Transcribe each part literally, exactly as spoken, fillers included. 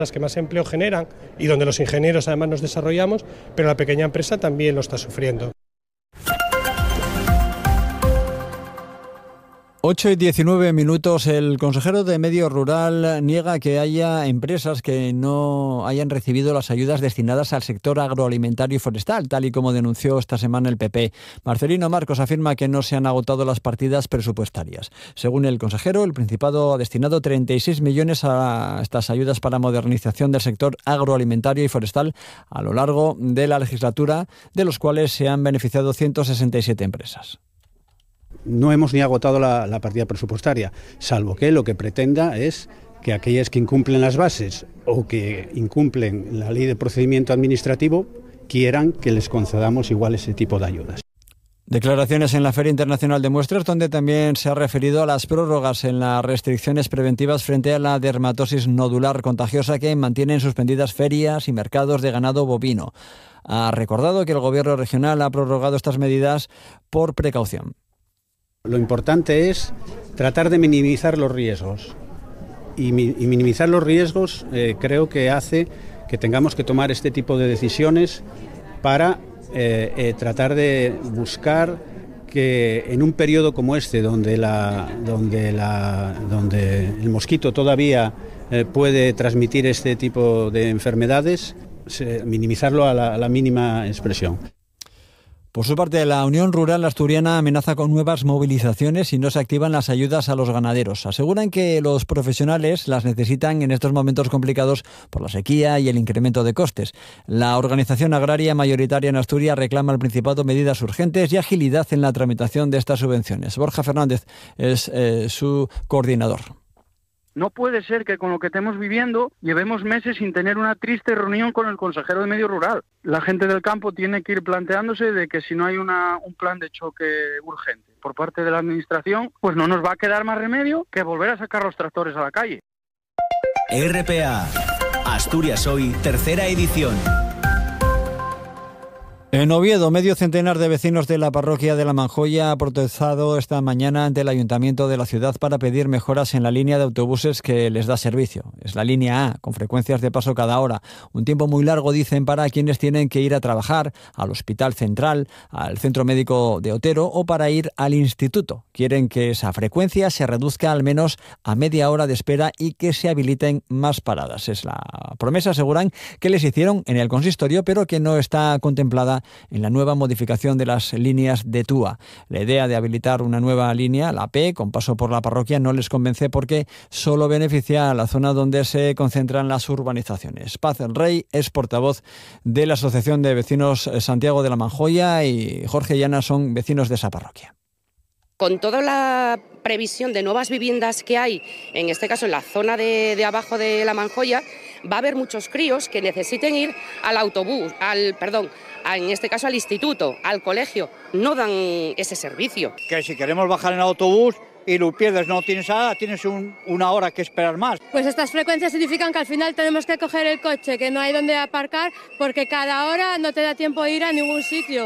las que más empleo generan y donde los ingenieros además nos desarrollamos, pero la pequeña empresa también lo está sufriendo. ocho y diecinueve minutos. El consejero de Medio Rural niega que haya empresas que no hayan recibido las ayudas destinadas al sector agroalimentario y forestal, tal y como denunció esta semana el P P. Marcelino Marcos afirma que no se han agotado las partidas presupuestarias. Según el consejero, el Principado ha destinado treinta y seis millones a estas ayudas para modernización del sector agroalimentario y forestal a lo largo de la legislatura, de los cuales se han beneficiado ciento sesenta y siete empresas. No hemos ni agotado la, la partida presupuestaria, salvo que lo que pretenda es que aquellas que incumplen las bases o que incumplen la ley de procedimiento administrativo quieran que les concedamos igual ese tipo de ayudas. Declaraciones en la Feria Internacional de Muestras, donde también se ha referido a las prórrogas en las restricciones preventivas frente a la dermatosis nodular contagiosa que mantienen suspendidas ferias y mercados de ganado bovino. Ha recordado que el Gobierno regional ha prorrogado estas medidas por precaución. Lo importante es tratar de minimizar los riesgos y, mi, y minimizar los riesgos eh, creo que hace que tengamos que tomar este tipo de decisiones para eh, eh, tratar de buscar que en un periodo como este donde, la, donde, la, donde el mosquito todavía eh, puede transmitir este tipo de enfermedades, se, minimizarlo a la, a la mínima expresión. Por su parte, la Unión Rural Asturiana amenaza con nuevas movilizaciones si no se activan las ayudas a los ganaderos. Aseguran que los profesionales las necesitan en estos momentos complicados por la sequía y el incremento de costes. La organización agraria mayoritaria en Asturias reclama al Principado medidas urgentes y agilidad en la tramitación de estas subvenciones. Borja Fernández es eh, su coordinador. No puede ser que con lo que estemos viviendo llevemos meses sin tener una triste reunión con el consejero de Medio Rural. La gente del campo tiene que ir planteándose de que si no hay una, un plan de choque urgente por parte de la administración, pues no nos va a quedar más remedio que volver a sacar los tractores a la calle. R P A, Asturias Hoy, tercera edición. En Oviedo, medio centenar de vecinos de la parroquia de La Manjoya ha protestado esta mañana ante el ayuntamiento de la ciudad para pedir mejoras en la línea de autobuses que les da servicio. Es la línea A, con frecuencias de paso cada hora. Un tiempo muy largo, dicen, para quienes tienen que ir a trabajar al Hospital Central, al Centro Médico de Otero o para ir al instituto. Quieren que esa frecuencia se reduzca al menos a media hora de espera y que se habiliten más paradas. Es la promesa, aseguran, que les hicieron en el consistorio, pero que no está contemplada en la nueva modificación de las líneas de T U A. La idea de habilitar una nueva línea, la P, con paso por la parroquia, no les convence porque solo beneficia a la zona donde se concentran las urbanizaciones. Paz Rey es portavoz de la Asociación de Vecinos Santiago de la Manjoya y Jorge Llana son vecinos de esa parroquia. Con toda la previsión de nuevas viviendas que hay, en este caso en la zona de, de abajo de La Manjoya, va a haber muchos críos que necesiten ir al autobús, al perdón, a, en este caso al instituto, al colegio. No dan ese servicio. Que si queremos bajar en autobús y lo pierdes, no tienes nada, tienes un, una hora que esperar más. Pues estas frecuencias significan que al final tenemos que coger el coche, que no hay donde aparcar, porque cada hora no te da tiempo de ir a ningún sitio.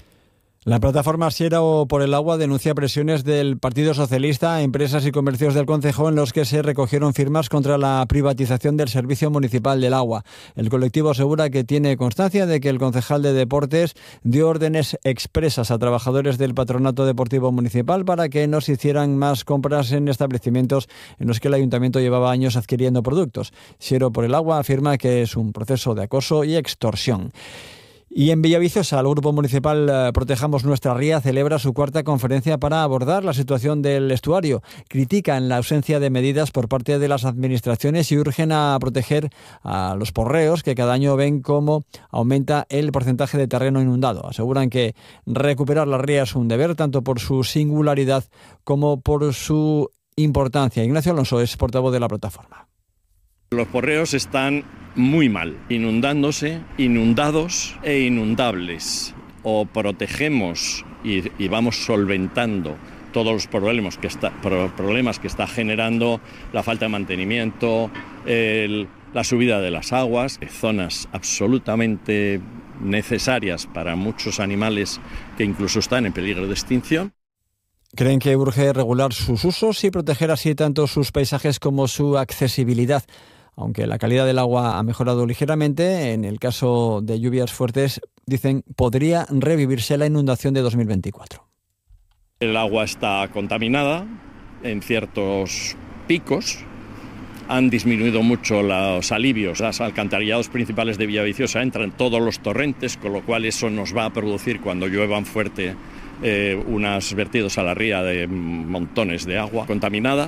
La plataforma Siero por el Agua denuncia presiones del Partido Socialista a empresas y comercios del concejo en los que se recogieron firmas contra la privatización del Servicio Municipal del Agua. El colectivo asegura que tiene constancia de que el concejal de Deportes dio órdenes expresas a trabajadores del Patronato Deportivo Municipal para que no se hicieran más compras en establecimientos en los que el ayuntamiento llevaba años adquiriendo productos. Siero por el Agua afirma que es un proceso de acoso y extorsión. Y en Villaviciosa, el Grupo Municipal Protejamos Nuestra Ría celebra su cuarta conferencia para abordar la situación del estuario. Critican la ausencia de medidas por parte de las administraciones y urgen a proteger a los porreos que cada año ven cómo aumenta el porcentaje de terreno inundado. Aseguran que recuperar la ría es un deber tanto por su singularidad como por su importancia. Ignacio Alonso es portavoz de la plataforma. Los porreos están muy mal, inundándose, inundados e inundables. O protegemos y, y vamos solventando todos los problemas que está, problemas que está generando la falta de mantenimiento, el, la subida de las aguas, zonas absolutamente necesarias para muchos animales que incluso están en peligro de extinción. Creen que urge regular sus usos y proteger así tanto sus paisajes como su accesibilidad Aunque la calidad del agua ha mejorado ligeramente, en el caso de lluvias fuertes, dicen, podría revivirse la inundación de dos mil veinticuatro. El agua está contaminada en ciertos picos. Han disminuido mucho los alivios. Los alcantarillados principales de Villaviciosa entran todos los torrentes, con lo cual eso nos va a producir, cuando lluevan fuerte, eh, unos vertidos a la ría de montones de agua contaminada.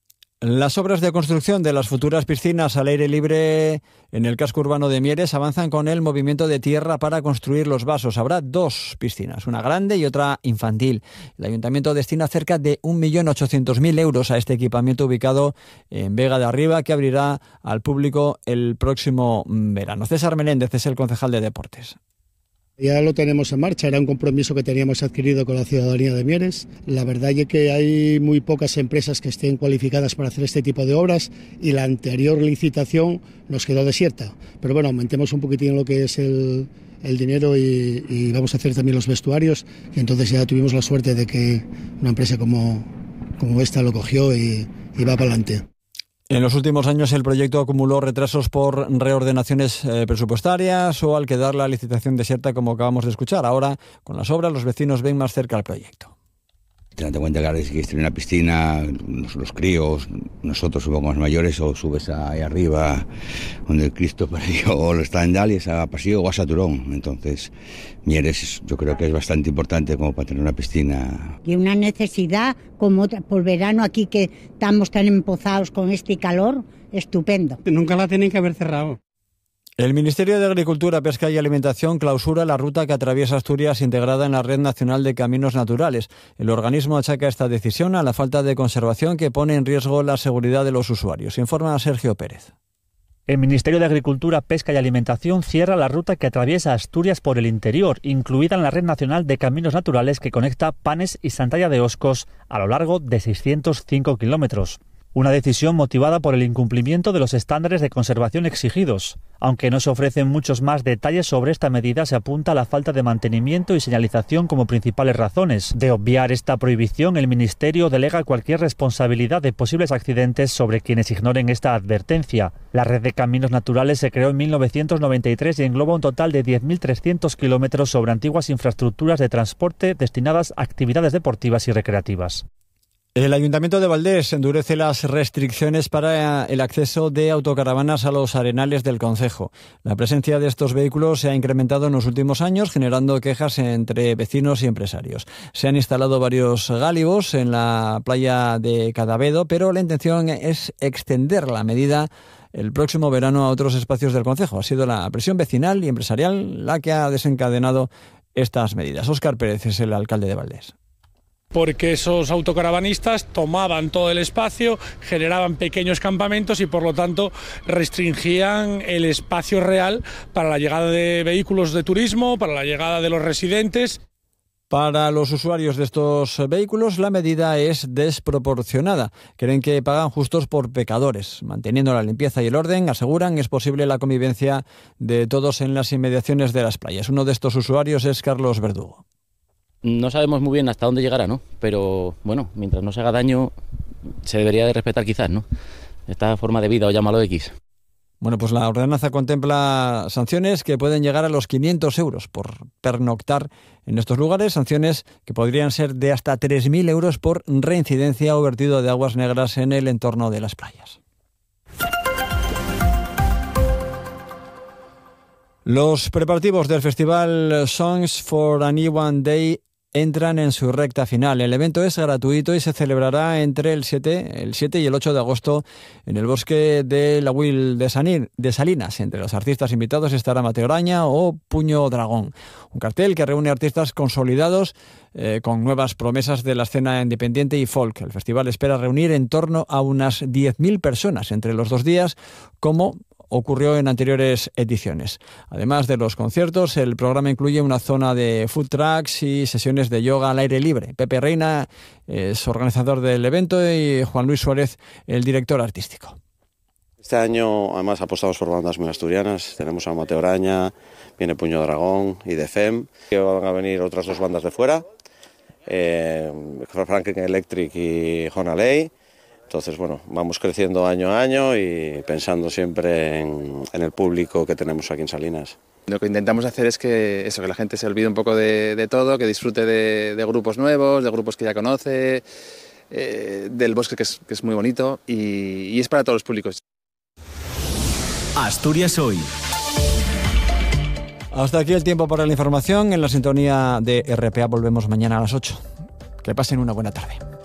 Las obras de construcción de las futuras piscinas al aire libre en el casco urbano de Mieres avanzan con el movimiento de tierra para construir los vasos. Habrá dos piscinas, una grande y otra infantil. El ayuntamiento destina cerca de un millón ochocientos mil euros a este equipamiento ubicado en Vega de Arriba, que abrirá al público el próximo verano. César Meléndez es el concejal de Deportes. Ya lo tenemos en marcha, era un compromiso que teníamos adquirido con la ciudadanía de Mieres. La verdad es que hay muy pocas empresas que estén cualificadas para hacer este tipo de obras y la anterior licitación nos quedó desierta. Pero bueno, aumentemos un poquitín lo que es el, el dinero y, y vamos a hacer también los vestuarios, y entonces ya tuvimos la suerte de que una empresa como, como esta lo cogió y, y va para adelante. En los últimos años el proyecto acumuló retrasos por reordenaciones eh, presupuestarias o al quedar la licitación desierta, como acabamos de escuchar. Ahora, con las obras, los vecinos ven más cerca el proyecto. Teniendo en cuenta que ahora si quieres tener una piscina, los, los críos, nosotros supongo más mayores, o subes ahí arriba donde el Cristo perdió o lo está en Dalies, a Pasillo o a Saturón. Entonces, Mieres yo creo que es bastante importante como para tener una piscina. Y una necesidad, como otra, por verano aquí que estamos tan empozados con este calor, estupendo. Nunca la tienen que haber cerrado. El Ministerio de Agricultura, Pesca y Alimentación clausura la ruta que atraviesa Asturias integrada en la Red Nacional de Caminos Naturales. El organismo achaca esta decisión a la falta de conservación que pone en riesgo la seguridad de los usuarios. Informa Sergio Pérez. El Ministerio de Agricultura, Pesca y Alimentación cierra la ruta que atraviesa Asturias por el interior, incluida en la Red Nacional de Caminos Naturales que conecta Panes y Santalla de Oscos a lo largo de seiscientos cinco kilómetros. Una decisión motivada por el incumplimiento de los estándares de conservación exigidos. Aunque no se ofrecen muchos más detalles sobre esta medida, se apunta a la falta de mantenimiento y señalización como principales razones. De obviar esta prohibición, el Ministerio delega cualquier responsabilidad de posibles accidentes sobre quienes ignoren esta advertencia. La red de caminos naturales se creó en mil novecientos noventa y tres y engloba un total de diez mil trescientos kilómetros sobre antiguas infraestructuras de transporte destinadas a actividades deportivas y recreativas. El Ayuntamiento de Valdés endurece las restricciones para el acceso de autocaravanas a los arenales del concejo. La presencia de estos vehículos se ha incrementado en los últimos años, generando quejas entre vecinos y empresarios. Se han instalado varios gálibos en la playa de Cadavedo, pero la intención es extender la medida el próximo verano a otros espacios del concejo. Ha sido la presión vecinal y empresarial la que ha desencadenado estas medidas. Óscar Pérez es el alcalde de Valdés. Porque esos autocaravanistas tomaban todo el espacio, generaban pequeños campamentos y por lo tanto restringían el espacio real para la llegada de vehículos de turismo, para la llegada de los residentes. Para los usuarios de estos vehículos la medida es desproporcionada. Creen que pagan justos por pecadores. Manteniendo la limpieza y el orden, aseguran, es posible la convivencia de todos en las inmediaciones de las playas. Uno de estos usuarios es Carlos Verdugo. No sabemos muy bien hasta dónde llegará, ¿no? Pero bueno, mientras no se haga daño, se debería de respetar quizás, ¿no? Esta forma de vida, o llámalo X. Bueno, pues la ordenanza contempla sanciones que pueden llegar a los quinientos euros por pernoctar en estos lugares, sanciones que podrían ser de hasta tres mil euros por reincidencia o vertido de aguas negras en el entorno de las playas. Los preparativos del festival Songs for a New One Day entran en su recta final. El evento es gratuito y se celebrará entre el siete, el siete y el ocho de agosto en el bosque de la Will de, Sanir, de Salinas. Entre los artistas invitados estará Mateo Araña o Puño Dragón. Un cartel que reúne artistas consolidados eh, con nuevas promesas de la escena independiente y folk. El festival espera reunir en torno a unas diez mil personas entre los dos días, como ocurrió en anteriores ediciones. Además de los conciertos, el programa incluye una zona de food trucks y sesiones de yoga al aire libre. Pepe Reina es organizador del evento y Juan Luis Suárez, el director artístico. Este año además apostamos por bandas muy asturianas. Tenemos a Mateo Araña, viene Puño Dragón y The Fem, que van a venir otras dos bandas de fuera, eh, Franklin Electric y Honalei. Entonces, bueno, vamos creciendo año a año y pensando siempre en, en el público que tenemos aquí en Salinas. Lo que intentamos hacer es que eso, que la gente se olvide un poco de, de todo, que disfrute de, de grupos nuevos, de grupos que ya conoce, eh, del bosque que es, que es muy bonito y, y es para todos los públicos. Asturias Hoy. Hasta aquí el tiempo para la información. En la sintonía de R P A volvemos mañana a las ocho. Que pasen una buena tarde.